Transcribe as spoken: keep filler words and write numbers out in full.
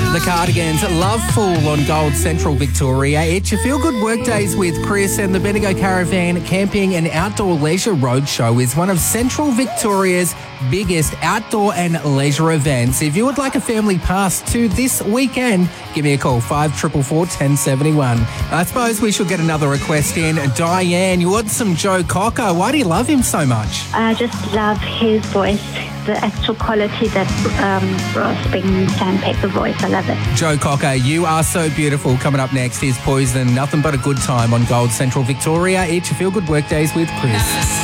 The Cardigans, Loveful on Gold Central Victoria. It's your Feel Good Workdays with Chris, and the Bendigo Caravan Camping and Outdoor Leisure Roadshow is one of Central Victoria's biggest outdoor and leisure events. If you would like a family pass to this weekend, give me a call, five four four four, one oh seven one. I suppose we should get another request in. Diane, you want some Joe Cocker. Why do you love him so much? I just love his voice, the actual quality, that um, rasping sandpaper voice. I love it. Joe Cocker, you are so beautiful. Coming up next is Poison. Nothing but a good time on Gold Central Victoria. It's your Feel Good Workdays with Chris.